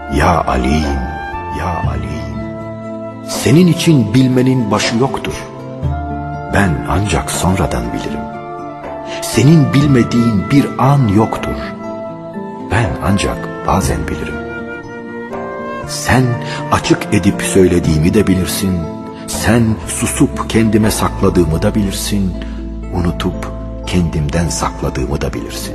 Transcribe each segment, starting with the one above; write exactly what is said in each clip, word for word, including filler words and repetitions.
Ya Alim, ya Alim, senin için bilmenin başı yoktur. Ben ancak sonradan bilirim. Senin bilmediğin bir an yoktur. Ben ancak bazen bilirim. Sen açık edip söylediğimi de bilirsin. Sen susup kendime sakladığımı da bilirsin. Unutup kendimden sakladığımı da bilirsin.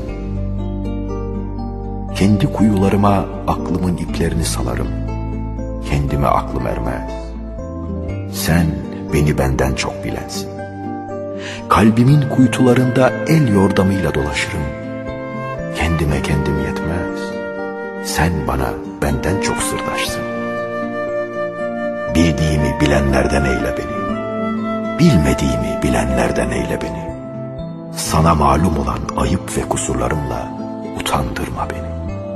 Kendi kuyularıma aklımın iplerini salarım. Kendime aklım ermez. Sen beni benden çok bilensin. Kalbimin kuytularında el yordamıyla dolaşırım. Kendime kendim yetmez. Sen bana benden çok sırdaşsın. Bildiğimi bilenlerden eyle beni. Bilmediğimi bilenlerden eyle beni. Sana malum olan ayıp ve kusurlarımla utandırma beni.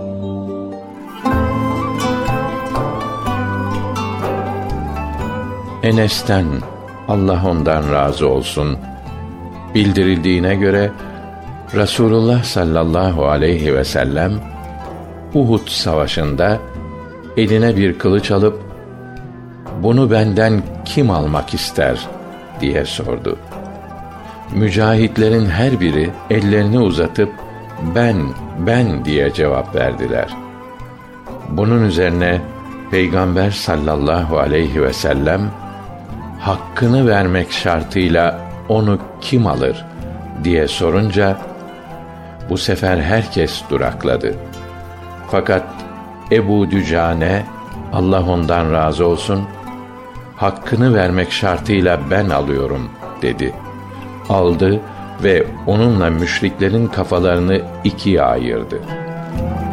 Enes'ten, Allah ondan razı olsun, bildirildiğine göre Resulullah sallallahu aleyhi ve sellem Uhud savaşında eline bir kılıç alıp "Bunu benden kim almak ister?" diye sordu. Mücahitlerin her biri ellerini uzatıp "Ben, ben" diye cevap verdiler. Bunun üzerine Peygamber sallallahu aleyhi ve sellem hakkını vermek şartıyla onu kim alır diye sorunca bu sefer herkes durakladı. Fakat Ebu Dücane, Allah ondan razı olsun, hakkını vermek şartıyla ben alıyorum dedi. Aldı ve onunla müşriklerin kafalarını ikiye ayırdı.